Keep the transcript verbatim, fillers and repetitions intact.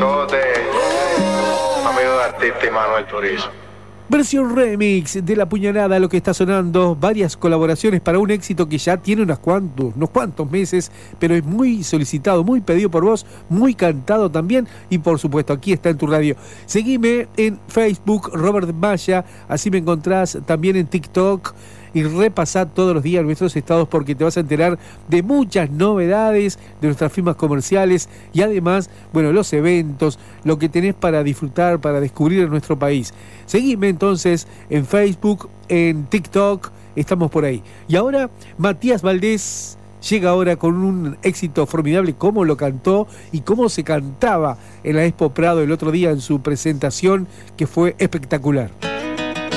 Tote, amigo de artista y Manuel Turizo. Versión remix de La Puñalada, lo que está sonando, varias colaboraciones para un éxito que ya tiene unos cuantos, unos cuantos meses, pero es muy solicitado, muy pedido por vos, muy cantado también, y por supuesto aquí está en tu radio. Seguime en Facebook, Robert Maya, así me encontrás también en TikTok, y repasá todos los días nuestros estados porque te vas a enterar de muchas novedades de nuestras firmas comerciales y además, bueno, los eventos, lo que tenés para disfrutar, para descubrir en nuestro país. Seguime entonces en Facebook, en TikTok, estamos por ahí. Y ahora, Matías Valdés llega ahora con un éxito formidable, cómo lo cantó y cómo se cantaba en la Expo Prado el otro día en su presentación, que fue espectacular.